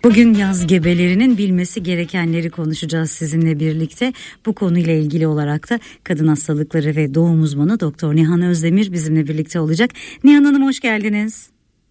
Bugün yaz gebelerinin bilmesi gerekenleri konuşacağız sizinle birlikte. Bu konuyla ilgili olarak da kadın hastalıkları ve doğum uzmanı Doktor Nihan Özdemir bizimle birlikte olacak. Nihan Hanım hoş geldiniz.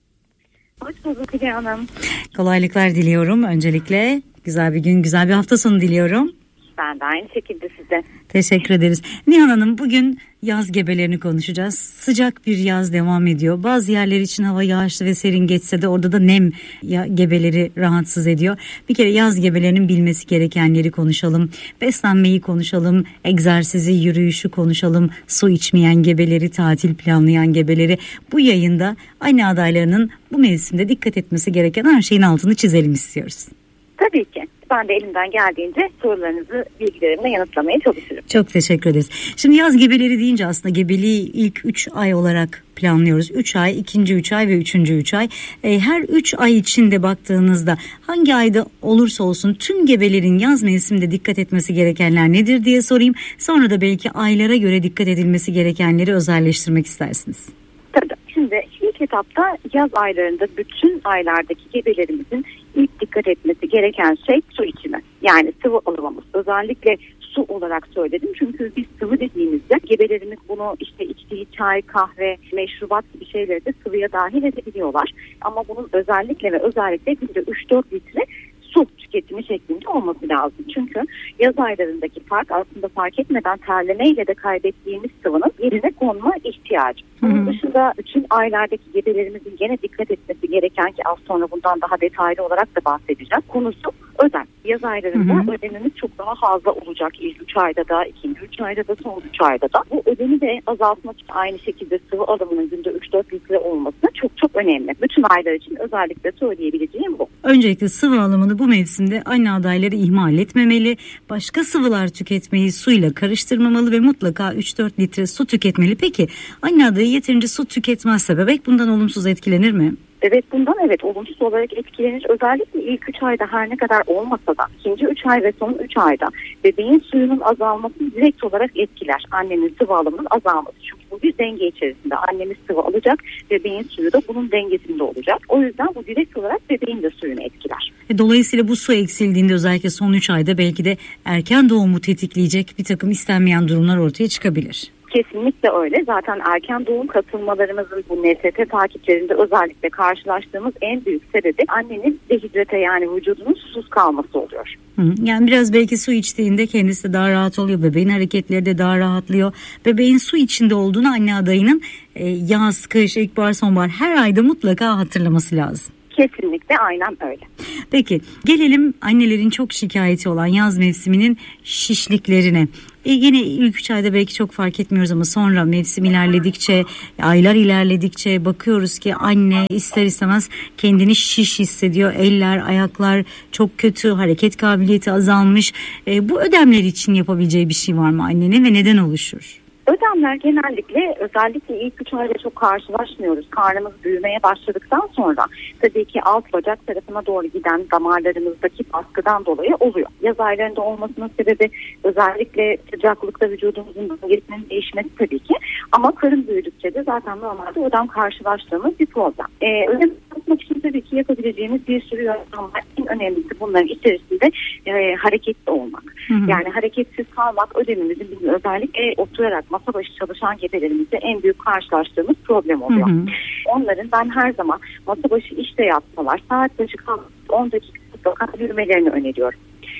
Hoş bulduk Nihan Hanım. Kolaylıklar diliyorum. Öncelikle güzel bir gün, güzel bir hafta sonu diliyorum. Ben de aynı şekilde size. Teşekkür ederiz. Nihan Hanım bugün yaz gebelerini konuşacağız. Sıcak bir yaz devam ediyor. Bazı yerler için hava yağışlı ve serin geçse de orada da nem gebeleri rahatsız ediyor. Bir kere yaz gebelerinin bilmesi gerekenleri konuşalım. Beslenmeyi konuşalım. Egzersizi, yürüyüşü konuşalım. Su içmeyen gebeleri, tatil planlayan gebeleri. Bu yayında anne adaylarının bu mevsimde dikkat etmesi gereken her şeyin altını çizelim istiyoruz. Tabii ki. Ben de elimden geldiğince sorularınızı bilgilerimle yanıtlamaya çalışırım. Çok teşekkür ederiz. Şimdi yaz gebeleri deyince aslında gebeliği ilk 3 ay olarak planlıyoruz. 3 ay, ikinci 3 ay ve üçüncü 3 ay. Her 3 ay içinde baktığınızda hangi ayda olursa olsun tüm gebelerin yaz mevsiminde dikkat etmesi gerekenler nedir diye sorayım. Sonra da belki aylara göre dikkat edilmesi gerekenleri özelleştirmek istersiniz. Tabii. Şimdi ilk etapta yaz aylarında bütün aylardaki gebelerimizin ilk dikkat etmesi gereken şey su içimi. Yani sıvı alımımız. Özellikle su olarak söyledim. Çünkü biz sıvı dediğimizde gebelerimiz bunu işte içtiği çay, kahve, meşrubat gibi şeyleri de sıvıya dahil edebiliyorlar. Ama bunun özellikle günde 3-4 litre su tüketimi şeklinde olması lazım. Çünkü yaz aylarındaki fark aslında fark etmeden terlemeyle de kaybettiğimiz sıvının yerine konma ihtiyacı. Bunun dışında bütün aylardaki gebelerimizin gene dikkat etmesi gereken ki az sonra bundan daha detaylı olarak da bahsedeceğiz. Konusu ödem. Yaz aylarında ödemimiz çok daha fazla olacak. İlk 3 ayda da, ikinci 3 ayda da, son 3 ayda da. Bu ödemi de azaltmak için aynı şekilde sıvı alımının günde 3-4 litre olması çok önemli. Bütün aylar için özellikle söyleyebileceğim bu. Öncelikle sıvı alımını bu mevsimde anne adayları ihmal etmemeli. Başka sıvılar tüketmeyi suyla karıştırmamalı ve mutlaka 3-4 litre su tüketmeli. Peki anne adayı yeterince su tüketmezse bebek bundan olumsuz etkilenir mi? Evet, bundan olumsuz olarak etkilenir. Özellikle ilk 3 ayda her ne kadar olmasa da ikinci 3 ay ve son 3 ayda bebeğin suyunun azalması direkt olarak etkiler. Annenin sıvı alımının azalması. Çünkü bu bir denge içerisinde. Annemiz sıvı alacak, bebeğin suyu da bunun dengesinde olacak. O yüzden bu direkt olarak bebeğin de suyunu etkiler. Dolayısıyla bu su eksildiğinde özellikle son 3 ayda belki de erken doğumu tetikleyecek bir takım istenmeyen durumlar ortaya çıkabilir. Kesinlikle öyle. Zaten erken doğum katılmalarımızın bu NST takiplerinde özellikle karşılaştığımız en büyük sebebi annenin dehidrate yani vücudunun susuz kalması oluyor. Yani biraz belki su içtiğinde kendisi de daha rahat oluyor. Bebeğin hareketleri de daha rahatlıyor. Bebeğin su içinde olduğunu anne adayının yaz, kış, ilkbahar, sonbahar her ayda mutlaka hatırlaması lazım. Kesinlikle aynen öyle. Peki gelelim annelerin çok şikayeti olan yaz mevsiminin şişliklerine. Yine ilk 3 ayda belki çok fark etmiyoruz ama sonra mevsim ilerledikçe, aylar ilerledikçe bakıyoruz ki anne ister istemez kendini şiş hissediyor. Eller, ayaklar çok kötü, hareket kabiliyeti azalmış. Bu ödemler için yapabileceği bir şey var mı annenin ve neden oluşur? Ödemler genellikle özellikle ilk 3 ayda çok karşılaşmıyoruz. Karnımız büyümeye başladıktan sonra tabii ki alt bacak tarafına doğru giden damarlarımızdaki baskıdan dolayı oluyor. Yaz aylarında olmasının sebebi özellikle sıcaklıkta vücudumuzun dengesinin değişmesi tabii ki. Ama karın büyüdükçe de zaten normalde ödem karşılaştığımız bir problem. Ödem yapmak için tabii ki yapabileceğimiz bir sürü yöntem var. En önemlisi bunların içerisinde hareketli olmak. Yani hareketsiz kalmak ödemimizin bizim özellikle oturarak masa başı çalışan gebelerimizde en büyük karşılaştığımız problem oluyor. Onların ben her zaman masa başı işte yapsalar saat başı kalkıp 10 dakika mutlaka yürümelerini öneriyorum.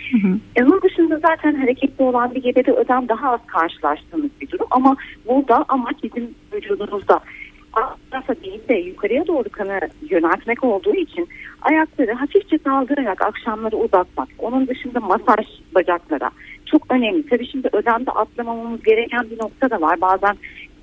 Onun dışında zaten hareketli olan bir gebede ödem daha az karşılaştığımız bir durum ama burada amaç bizim vücudumuzda aslında değil de yukarıya doğru kanı yöneltmek olduğu için ayakları hafifçe kaldırarak akşamları uzatmak. Onun dışında masaj bacaklara çok önemli. Tabii şimdi ödemde atlamamamız gereken bir nokta da var. Bazen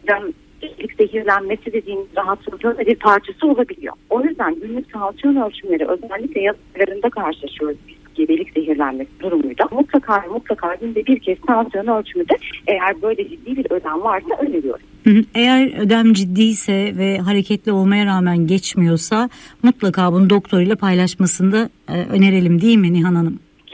gebelik zehirlenmesi dediğimiz rahatsızlığın bir parçası olabiliyor. O yüzden günlük tansiyon ölçümleri özellikle yaz aylarında karşılaşıyoruz biz gebelik zehirlenmesi durumuyla. Mutlaka günde bir kez tansiyon ölçümünde eğer böyle ciddi bir ödem varsa öneriyoruz. Eğer ödem ciddiyse ve hareketli olmaya rağmen geçmiyorsa mutlaka bunu doktoruyla paylaşmasını da önerelim değil mi Nihan Hanım? Kesinlikle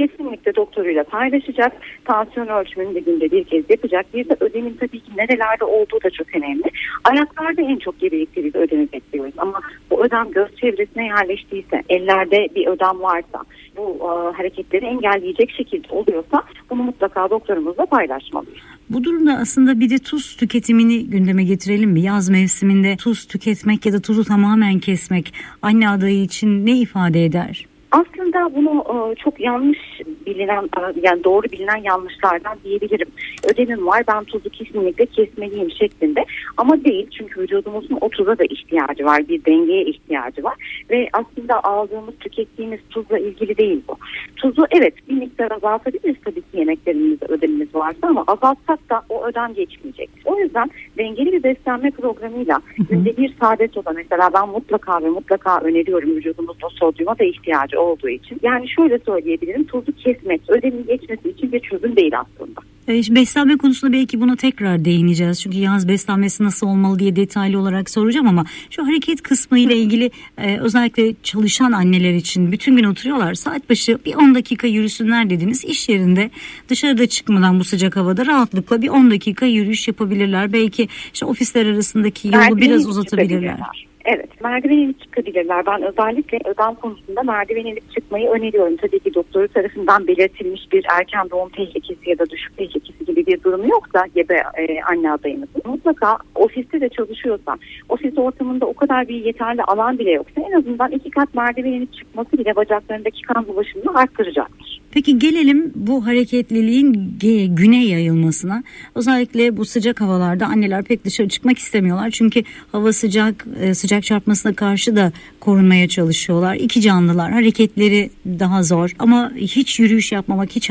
işte doktoruyla paylaşacak. Tansiyon ölçümünü de günde bir kez yapacak. Bir de ödemin tabii ki nerelerde olduğu da çok önemli. Ayaklarda en çok gebelikte biz ödemi bekliyoruz. Ama bu ödem göz çevresine yerleştiyse, ellerde bir ödem varsa, bu hareketleri engelleyecek şekilde oluyorsa bunu mutlaka doktorumuzla paylaşmalıyız. Bu durumda aslında bir de tuz tüketimini gündeme getirelim mi? Yaz mevsiminde tuz tüketmek ya da tuzu tamamen kesmek anne adayı için ne ifade eder? Aslında bunu çok yanlış bilinen, yani doğru bilinen yanlışlardan diyebilirim. Ödemim var, ben tuzu kesinlikle kesmeliyim şeklinde, ama değil, çünkü vücudumuzun o tuza da ihtiyacı var, bir dengeye ihtiyacı var ve aslında aldığımız, tükettiğimiz tuzla ilgili değil bu. Tuzu evet bir miktar azaltabiliriz tabii ki yemeklerimizde ödemimiz varsa, ama azaltsak da o ödem geçmeyecek. O yüzden dengeli bir beslenme programıyla günde bir sade soda mesela ben mutlaka ve mutlaka öneriyorum, vücudumuzun sodyuma da ihtiyacı olduğu için. Yani şöyle söyleyebilirim, tuzu kesmek ödemin geçmesi için bir çözüm değil aslında. Beslenme konusunda belki buna tekrar değineceğiz. Çünkü yaz beslenmesi nasıl olmalı diye detaylı olarak soracağım, ama şu hareket kısmı ile ilgili özellikle çalışan anneler için bütün gün oturuyorlar. Saat başı bir 10 dakika yürüsünler dediniz. İş yerinde dışarıda çıkmadan bu sıcak havada rahatlıkla bir 10 dakika yürüyüş yapabilirler. Belki işte ofisler arasındaki yolu biraz uzatabilirler. Evet, merdiven inip çıkabilirler. Ben özellikle ödem konusunda merdiven inip çıkmayı öneriyorum. Tabii ki doktoru tarafından belirtilmiş bir erken doğum tehlikesi ya da düşük tehlikesi gibi bir durumu yoksa gebe anne adayımızın mutlaka ofiste de çalışıyorsa, ofis ortamında o kadar bir yeterli alan bile yoksa en azından 2 kat merdiven inip çıkması bile bacaklarındaki kan bulaşımını arttıracaktır. Peki gelelim bu hareketliliğin güne yayılmasına. Özellikle bu sıcak havalarda anneler pek dışarı çıkmak istemiyorlar. Çünkü hava sıcak çarpmasına karşı da korunmaya çalışıyorlar. İki canlılar, hareketleri daha zor, ama hiç yürüyüş yapmamak, hiç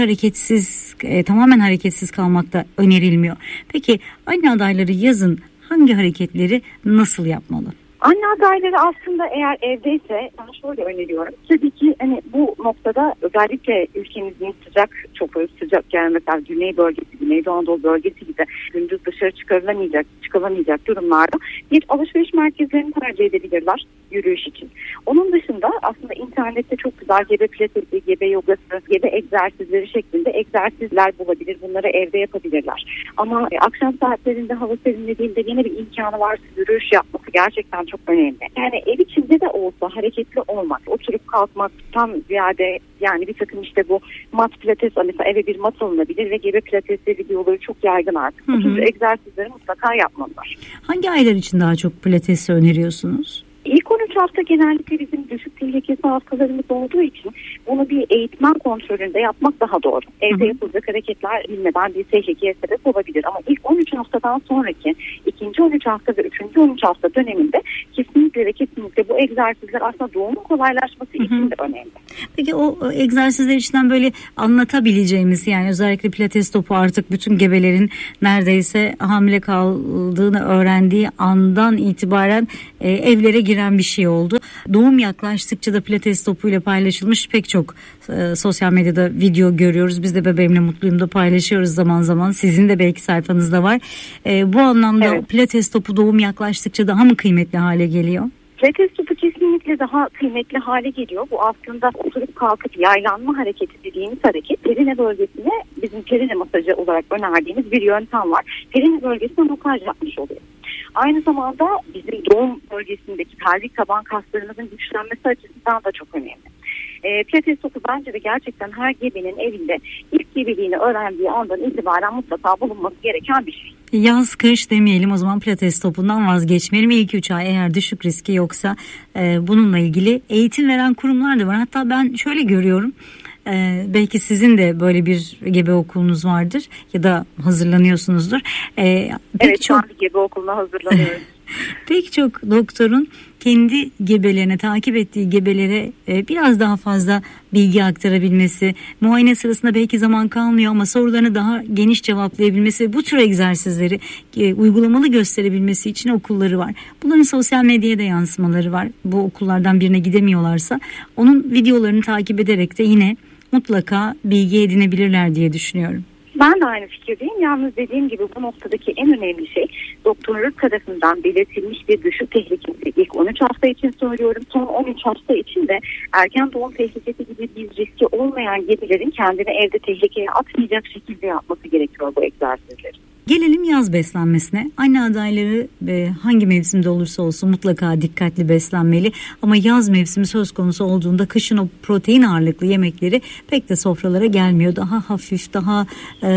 tamamen hareketsiz kalmak da önerilmiyor. Peki anne adayları yazın hangi hareketleri nasıl yapmalı? Anne adayları aslında eğer evdeyse ben şöyle öneriyorum. Tabii ki hani bu noktada özellikle ülkemizin çok sıcak yani mesela Güney bölgesi, Güneydoğu Anadolu bölgesi gibi gündüz dışarı çıkılamayacak durumlarda bir alışveriş merkezlerini tercih edebilirler yürüyüş için. Onun dışında aslında internette çok güzel gebe pilatesi, gebe yogası, gebe egzersizleri şeklinde egzersizler bulabilir. Bunları evde yapabilirler. Ama akşam saatlerinde hava serinlediğinde yine bir imkanı varsa yürüyüş yapması gerçekten çok önemli. Yani ev içinde de olsa hareketli olmak, oturup kalkmaktan ziyade yani bir takım işte bu mat pilates, mesela eve bir mat alınabilir ve gebe pilatesi videoları çok yaygın artık. Bu tür egzersizleri mutlaka yapmalılar. Hangi aylar için daha çok pilatesi öneriyorsunuz? İlk 13 hafta genellikle bizim düşük tehlikesi hastalarımız olduğu için bunu bir eğitmen kontrolünde yapmak daha doğru. Evde yapılacak hareketler bilmeden bir tehlikeye sebep olabilir. Ama ilk 13 haftadan sonraki ikinci 13 hafta ve üçüncü 13 hafta döneminde kesinlikle bu egzersizler aslında doğumun kolaylaşması için de önemli. Peki o egzersizler içinden böyle anlatabileceğimiz, yani özellikle pilates topu artık bütün gebelerin neredeyse hamile kaldığını öğrendiği andan itibaren evlere giren bir şey oldu. Doğum yaklaştıkça da pilates topuyla paylaşılmış pek çok sosyal medyada video görüyoruz. Biz de Bebeğimle Mutluyum'da paylaşıyoruz zaman zaman. Sizin de belki sayfanızda var. Bu anlamda evet, pilates topu doğum yaklaştıkça daha mı kıymetli hale geliyor? Pilates topu kesinlikle daha kıymetli hale geliyor. Bu aslında oturup kalkıp yaylanma hareketi dediğimiz hareket. Perine bölgesine bizim perine masajı olarak önerdiğimiz bir yöntem var. Perine bölgesine masaj yapmış oluyor. Aynı zamanda bizim doğum bölgesindeki pelvik taban kaslarımızın güçlenmesi açısından da çok önemli. Pilates topu bence de gerçekten her gebenin evinde ilk gebeliğini öğrendiği andan itibaren mutlaka bulunması gereken bir şey. Yaz kış demeyelim o zaman, pilates topundan vazgeçmeyelim. İlk 3 ay eğer düşük riski yoksa bununla ilgili eğitim veren kurumlar da var. Hatta ben şöyle görüyorum. Belki sizin de böyle bir gebe okulunuz vardır ya da hazırlanıyorsunuzdur. Evet, şu an bir gebe okuluna hazırlanıyoruz. Pek çok doktorun kendi gebelerine, takip ettiği gebelere biraz daha fazla bilgi aktarabilmesi, muayene sırasında belki zaman kalmıyor ama sorularını daha geniş cevaplayabilmesi ve bu tür egzersizleri uygulamalı gösterebilmesi için okulları var. Bunların sosyal medyaya da yansımaları var. Bu okullardan birine gidemiyorlarsa onun videolarını takip ederek de yine mutlaka bilgi edinebilirler diye düşünüyorum. Ben de aynı fikirdeyim. Yalnız dediğim gibi bu noktadaki en önemli şey doktorlar tarafından belirtilmiş bir düşük tehlikesi. İlk 13 hafta için söylüyorum. Son 13 hafta için de erken doğum tehlikesi gibi bir riski olmayan gebelerin kendini evde tehlikeye atmayacak şekilde yapması gerekiyor bu egzersizleri. Gelelim yaz beslenmesine. Anne adayları hangi mevsimde olursa olsun mutlaka dikkatli beslenmeli. Ama yaz mevsimi söz konusu olduğunda kışın o protein ağırlıklı yemekleri pek de sofralara gelmiyor. Daha hafif, daha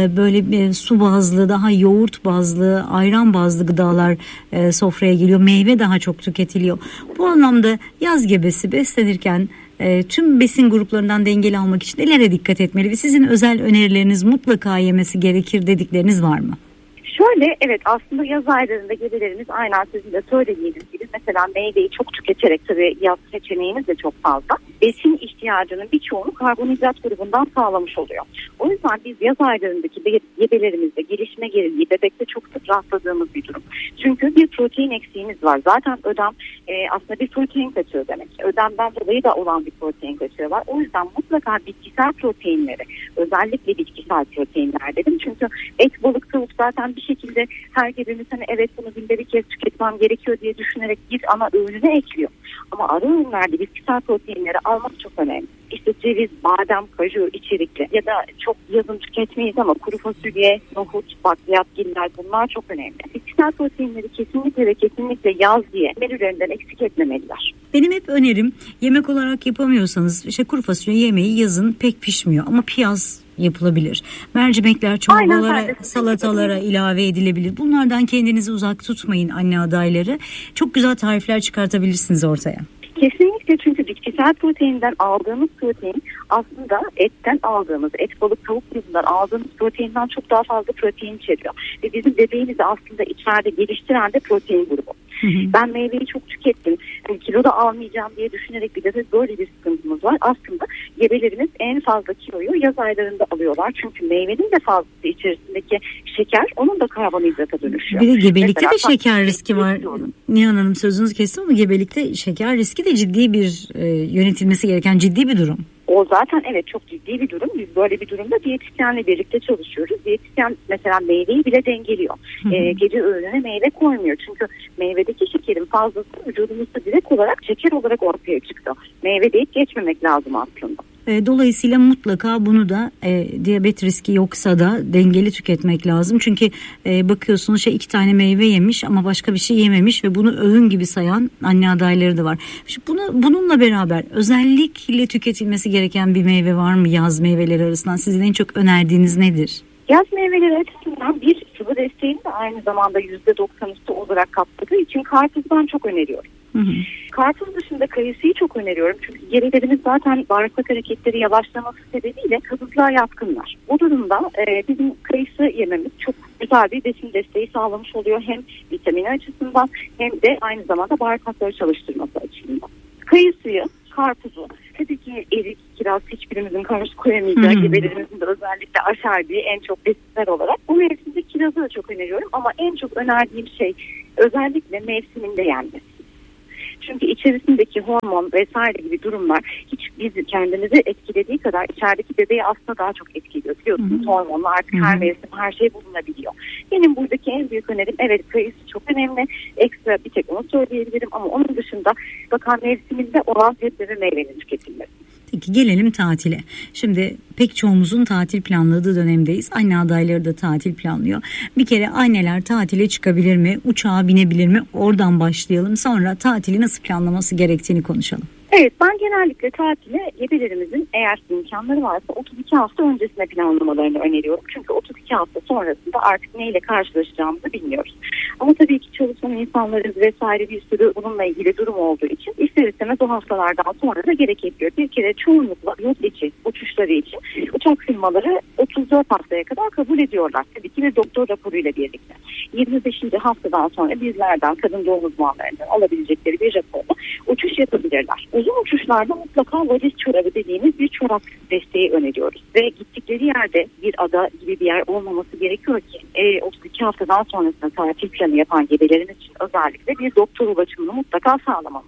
böyle su bazlı, daha yoğurt bazlı, ayran bazlı gıdalar sofraya geliyor. Meyve daha çok tüketiliyor. Bu anlamda yaz gebesi beslenirken tüm besin gruplarından dengeli almak için nelere dikkat etmeli ve sizin özel önerileriniz mutlaka yemesi gerekir dedikleriniz var mı? Şöyle, evet, aslında yaz aylarında gebelerimiz aynen sizin de söylediğiniz gibi mesela meyveyi çok tüketerek, tabii yaz seçeneğimiz de çok fazla, besin ihtiyacının birçoğunu karbonhidrat grubundan sağlamış oluyor. O yüzden biz yaz aylarındaki gebelerimizde gelişme geriliği bebekte çok sık rastladığımız bir durum. Çünkü bir protein eksiğimiz var. Zaten ödem aslında bir protein kaçığı demek. Ödemden dolayı da olan bir protein kaçığı var. O yüzden mutlaka bitkisel proteinleri, özellikle bitkisel proteinler dedim. Çünkü et, balık, tavuk zaten bir şekilde her gebemiz hani evet bunu günde bir kez tüketmem gerekiyor diye düşünerek bir ana öğününe ekliyor. Ama ara öğünlerde bitkisel proteinleri almak çok önemli. İşte ceviz, badem, kaju içerikli ya da çok yazın tüketmeyiz ama kuru fasulye, nohut, bakliyatgiller bunlar çok önemli. Bitkisel proteinleri kesinlikle ve kesinlikle yaz diye menülerinden eksik etmemeliler. Benim hep önerim, yemek olarak yapamıyorsanız işte kuru fasulye yemeği yazın pek pişmiyor ama piyaz yapılabilir. Mercimekler çorbalara, salatalara ilave edilebilir. Bunlardan kendinizi uzak tutmayın anne adayları. Çok güzel tarifler çıkartabilirsiniz ortaya. Kesinlikle, çünkü bitkisel proteinden aldığımız protein aslında etten aldığımız, et, balık, tavuk yüzünden aldığımız proteinden çok daha fazla protein içeriyor. Ve bizim bebeğimizi aslında içeride geliştiren de protein grubu. Ben meyveyi çok tükettim, yani kilo da almayacağım diye düşünerek bir de böyle bir sıkıntımız var. Aslında gebelerimiz en fazla kiloyu yaz aylarında alıyorlar. Çünkü meyvenin de fazlası içerisindeki şeker onun da karbonhidrata dönüşüyor. Bir de gebelikte de şeker riski var. Nihan Hanım, sözünüzü kestim ama gebelikte şeker riski de ciddi bir yönetilmesi gereken ciddi bir durum. O zaten evet çok ciddi bir durum. Biz böyle bir durumda diyetisyenle birlikte çalışıyoruz. Diyetisyen mesela meyveyi bile dengeliyor. Gece öğününe meyve koymuyor. Çünkü meyvedeki şekerin fazlası vücudumuzda direkt olarak şeker olarak ortaya çıktı. Meyve deyip geçmemek lazım aslında. Dolayısıyla mutlaka bunu da diyabet riski yoksa da dengeli tüketmek lazım. Çünkü bakıyorsunuz 2 tane meyve yemiş ama başka bir şey yememiş ve bunu öğün gibi sayan anne adayları da var. Bununla beraber özellikle tüketilmesi gereken bir meyve var mı yaz meyveleri arasından? Sizin en çok önerdiğiniz nedir? Yaz meyveleri açısından bir sıvı desteğini de aynı zamanda %90 üstü olarak kapsadığı için karpuzu ben çok öneriyorum. Karpuz dışında kayısıyı çok öneriyorum. Çünkü gebelerimiz zaten bağırsak hareketleri yavaşlaması sebebiyle kabızlığa yatkınlar. Bu durumda bizim kayısı yememiz çok güzel bir besin desteği sağlamış oluyor. Hem vitamini açısından hem de aynı zamanda bağırsakları çalıştırması açısından. Kayısıyı, karpuzu, tabii ki erik, kiraz hiçbirimizin karşı koyamayacağı gebelerimizin de özellikle aşerdiği en çok besinler olarak. Bu mevsimde kirazı da çok öneriyorum ama en çok önerdiğim şey özellikle mevsiminde yenmesi. Çünkü içerisindeki hormon vesaire gibi durumlar hiç bizi kendimizi etkilediği kadar içerideki bebeği aslında daha çok etkiliyor. Biliyorsunuz hormonlar artık her mevsim her şey bulunabiliyor. Benim buradaki en büyük önerim evet kayısı çok önemli. Ekstra bir tek onu söyleyebilirim ama onun dışında bakan mevsiminde olan sebze ve meyvenin tüketilmesi. Peki gelelim tatile. Şimdi pek çoğumuzun tatil planladığı dönemdeyiz. Anne adayları da tatil planlıyor. Bir kere anneler tatile çıkabilir mi? Uçağa binebilir mi? Oradan başlayalım. Sonra tatili nasıl planlaması gerektiğini konuşalım. Evet, ben genellikle tatile gebelerimizin eğer imkanları varsa 32 hafta öncesine planlamalarını öneriyorum. Çünkü 32 hafta sonrasında artık neyle karşılaşacağımızı bilmiyoruz. Ama tabii ki çalışan insanlarız vesaire bir sürü bununla ilgili durum olduğu için ister istemez o haftalardan sonra da gerekebiliyor. Bir kere çoğunlukla yurt içi uçuşları için uçak firmaları 34 haftaya kadar kabul ediyorlar. Tabii ki bir doktor raporuyla birlikte. 25. haftadan sonra bizlerden kadın doğum uzmanlarından alabilecekleri bir raporla uçuş yapabilirler. Uzun uçuşlarda mutlaka valiz çorabı dediğimiz bir çorap desteği öneriyoruz. Ve gittikleri yerde bir ada gibi bir yer olmaması gerekiyor ki 32 haftadan sonrasında tatil planı yapan gebelerimiz için özellikle bir doktor ulaşımını mutlaka sağlamalılar.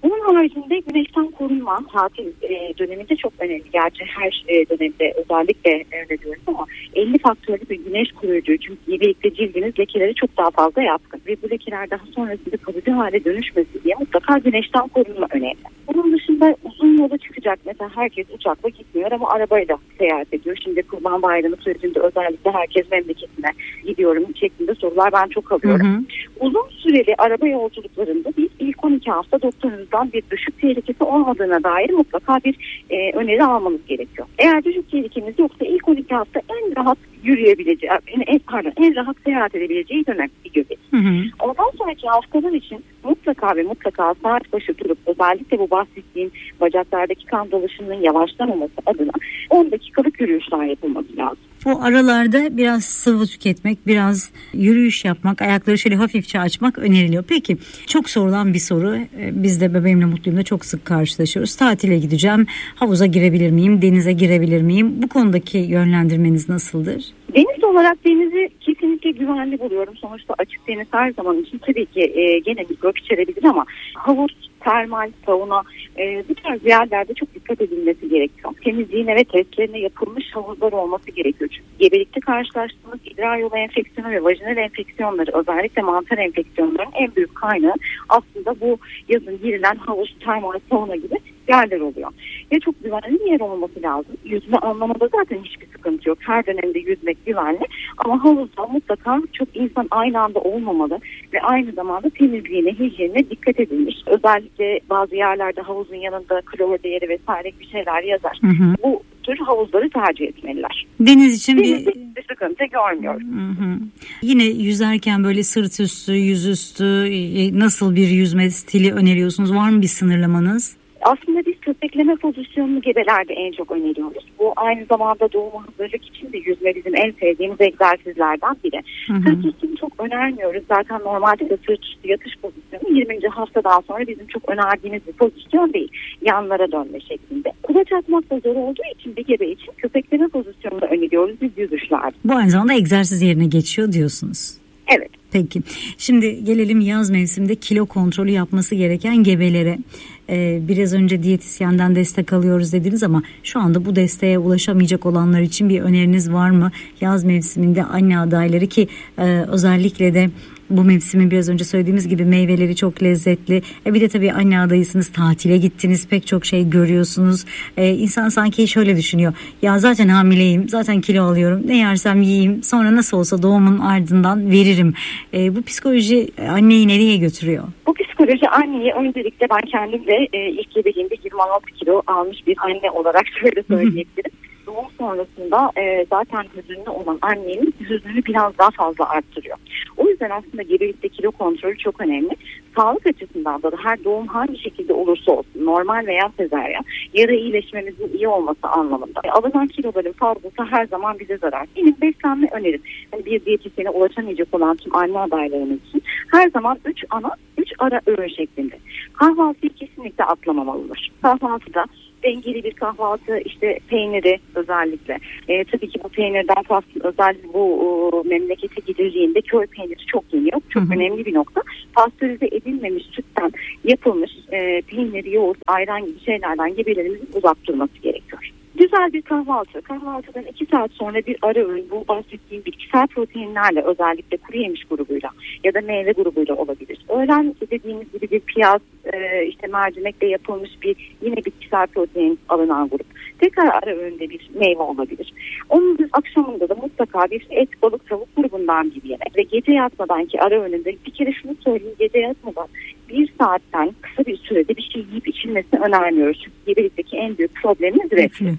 Bunun haricinde güneşten korunma tatil döneminde çok önemli. Gerçi her dönemde özellikle öyle diyoruz ama 50 faktörlü bir güneş koruyucu. Çünkü gebelikte cildiniz lekelere çok daha fazla yatkın. Ve bu lekeler daha sonrasında kalıcı hale dönüşmesin diye mutlaka güneşten korunma önemli. Bunun dışında uzun yola çıkacak. Mesela herkes uçakla gitmiyor ama arabayla seyahat ediyor. Şimdi Kurban Bayramı sürecinde özellikle herkes memleketine gidiyorum şeklinde sorular ben çok alıyorum. Uzun süreli araba yolculuklarında biz ilk 12 hafta doktorunuzdan bir düşük tehlikesi olmadığına dair mutlaka bir öneri almanız gerekiyor. Eğer düşük tehlikeniz yoksa ilk 12 hafta en rahat yürüyebileceği, en rahat seyahat edebileceği dönem bir göbek. Ondan sonraki haftalar için mutlaka saat başı durup özellikle bu bahsettiğim bacaklardaki kan dolaşımının yavaşlamaması adına 10 dakikalık yürüyüşler yapılması lazım. O aralarda biraz sıvı tüketmek, biraz yürüyüş yapmak, ayakları şöyle hafifçe açmak öneriliyor. Peki çok sorulan bir soru. Biz de Bebeğimle Mutluyum'da çok sık karşılaşıyoruz. Tatile gideceğim, havuza girebilir miyim, denize girebilir miyim? Bu konudaki yönlendirmeniz nasıldır? Deniz olarak denizi kesinlikle güvenli buluyorum. Sonuçta açık deniz her zaman için tabii ki gene mikrop içerebilir ama havuz, termal, sauna bu tarz yerlerde çok dikkat edilmesi gerekiyor. Temizliğine ve testlerine yapılmış havuzlar olması gerekiyor. Çünkü gebelikte karşılaştığımız idrar yolu enfeksiyonu ve vajinal enfeksiyonları özellikle mantar enfeksiyonlarının en büyük kaynağı aslında bu yazın girilen havuz, termal, sauna gibi yerler oluyor. Ve çok güvenli bir yer olması lazım. Yüzme anlamında zaten hiçbir sıkıntı yok. Her dönemde yüzmek güvenli. Ama havuzda mutlaka çok insan aynı anda olmamalı ve aynı zamanda temizliğine, hijyenine dikkat edilmiş. Özellikle bazı yerlerde havuzun yanında klor değeri vesaire bir şeyler yazar. Bu tür havuzları tercih etmeliler. Deniz için bir sıkıntı görmüyoruz. Yine yüzerken böyle sırt üstü, yüzüstü nasıl bir yüzme stili öneriyorsunuz? Var mı bir sınırlamanız? Aslında biz köpekleme pozisyonunu gebelerde en çok öneriyoruz. Bu aynı zamanda doğuma hazırlık için de yüzme bizim en sevdiğimiz egzersizlerden biri. Sırt üstünü çok önermiyoruz. Zaten normalde de sırt üstü yatış pozisyonu 20. haftadan sonra bizim çok önerdiğimiz bir pozisyon değil. Yanlara dönme şeklinde. Kulaç atmak da zor olduğu için bir gebe için köpekleme pozisyonunu öneriyoruz biz yüzüşlerde. Bu aynı zamanda egzersiz yerine geçiyor diyorsunuz. Evet. Peki. Şimdi gelelim yaz mevsiminde kilo kontrolü yapması gereken gebelere. Biraz önce diyetisyenden destek alıyoruz dediniz ama şu anda bu desteğe ulaşamayacak olanlar için bir öneriniz var mı? Yaz mevsiminde anne adayları ki özellikle de bu mevsimin biraz önce söylediğimiz gibi meyveleri çok lezzetli. Bir de tabii anne adayısınız, tatile gittiniz, pek çok şey görüyorsunuz. İnsan sanki şöyle düşünüyor. Ya zaten hamileyim, zaten kilo alıyorum. Ne yersem yiyeyim, sonra nasıl olsa doğumun ardından veririm. Bu psikoloji anneyi nereye götürüyor? Bu psikoloji anneyi öncelikle ben kendim de ilk gebeliğimde 26 kilo almış bir anne olarak şöyle söyleyebilirim. Doğum sonrasında zaten hüzünlü olan annenin hüznünü biraz daha fazla arttırıyor. O yüzden aslında gebelikte kilo kontrolü çok önemli. Sağlık açısından da her doğum hangi şekilde olursa olsun normal veya sezaryen ya da iyileşmemizin iyi olması anlamında. Alınan kiloların fazlası her zaman bize zarar. Benim beslenme önerim. Yani bir diyetisyene ulaşamayacak olan tüm anne adaylarımız için her zaman 3 ara öğün şeklinde. Kahvaltıyı kesinlikle atlamamalıdır. Kahvaltıda dengeli bir kahvaltı, işte peyniri özellikle. Tabii ki bu peynirden kastım özellikle bu memlekete gidildiğinde köy peyniri çok yeniyor. Çok önemli bir nokta. Pastörize edilmemiş sütten yapılmış peynir, yoğurt, ayran gibi şeylerden gebelerimizin uzak durması gerekiyor. Güzel bir kahvaltı. Kahvaltıdan 2 saat sonra bir ara öğün bu bahsettiğim bitkisel proteinlerle özellikle kuru yemiş grubuyla ya da meyve grubuyla olabilir. Öğlen dediğimiz gibi bir piyaz, işte mercimekle yapılmış bir yine bitkisel protein alınan grup. Tekrar ara öğünde bir meyve olabilir. Onun akşamında da mutlaka bir et, balık, tavuk grubundan bir yemek. Ve gece yatmadan ki ara öğünde bir kere şunu söyleyeyim, gece yatmadan 1 saatten kısa bir sürede bir şey yiyip içilmesini önermiyoruz. Çünkü gebelikteki en büyük problemimiz reflü.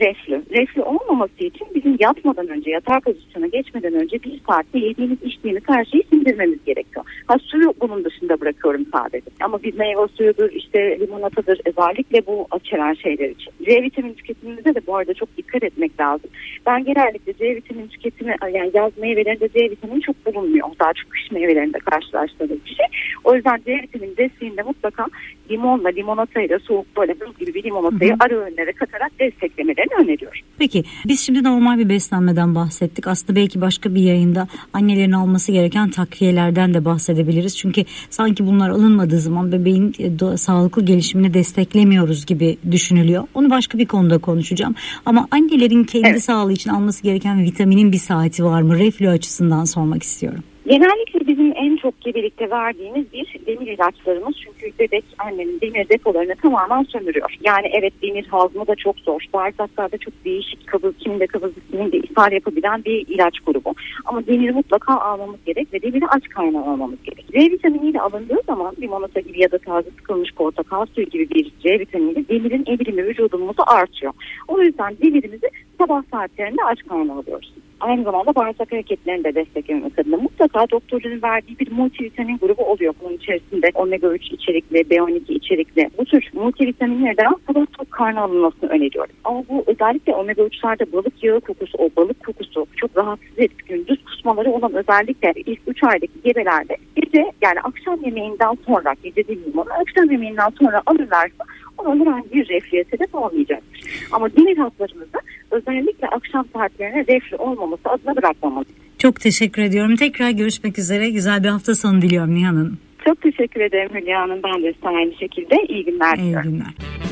Reflü olmaması için bizim yatmadan önce, yatar pozisyona geçmeden önce 1 saatte yediğimiz, içtiğimiz her şeyi sindirmemiz gerekiyor. Suyu bunun dışında bırakıyorum sadece. Ama bir meyve suyudur, işte limonatadır, özellikle bu açılan şeyler için. C vitamini tüketimimizde de bu arada çok dikkat etmek lazım. Ben genellikle C vitamini tüketimi, yani yaz meyvelerinde C vitamini çok bulunmuyor. Daha çok kış meyvelerinde karşılaştığımız bir şey. O yüzden C vitamini desteğinde mutlaka limonla, limonatayla, soğuk böyle buz gibi bir limonatayı ara öğünlere katarak desteklemek yemelerini öneriyorum. Peki biz şimdi normal bir beslenmeden bahsettik. Aslında belki başka bir yayında annelerin alması gereken takviyelerden de bahsedebiliriz. Çünkü sanki bunlar alınmadığı zaman bebeğin sağlıklı gelişimini desteklemiyoruz gibi düşünülüyor. Onu başka bir konuda konuşacağım. Ama annelerin kendi sağlığı için alması gereken vitaminin bir saati var mı? Reflü açısından sormak istiyorum. Genellikle bizim en çok gebelikte verdiğimiz bir demir ilaçlarımız. Çünkü bebek annenin demir depolarını tamamen sömürüyor. Yani evet, demir hazmı da çok zor. Bağırsaklarda çok değişik, kiminde kabızlık, kiminde ishal yapabilen bir ilaç grubu. Ama demiri mutlaka almamız gerek ve demiri aç kaynağı almamız gerek. C vitaminiyle alındığı zaman limonata gibi ya da taze sıkılmış portakal suyu gibi bir C vitaminiyle demirin evrimi vücudumuzda artıyor. O yüzden demirimizi sabah saatlerinde aç kaynağı alıyoruz. Aynı zamanda bağırsak hareketlerini de desteklemek adına mutlaka doktorların verdiği bir multivitamin grubu oluyor. Bunun içerisinde omega 3 içerikli, B12 içerikli bu tür multivitaminlerden sabah tok karnı alınmasını öneriyorum. Ama bu özellikle omega 3'lerde balık yağı kokusu, o balık kokusu çok rahatsız edip gündüz kusmaları olan özellikle ilk 3 aydaki gebelerde gece, yani akşam yemeğinden sonra, gece değil ama akşam yemeğinden sonra alırlarsa ona herhangi bir reflüye sebep olmayacaktır. Ama demir haplarımızda özellikle akşam saatlerine reflü olmaması adına bırakmamız. Çok teşekkür ediyorum. Tekrar görüşmek üzere. Güzel bir hafta sonu diliyorum Nihan Hanım. Çok teşekkür ederim Hülya Hanım. Ben de sana aynı şekilde iyi günler diliyorum. İyi günler.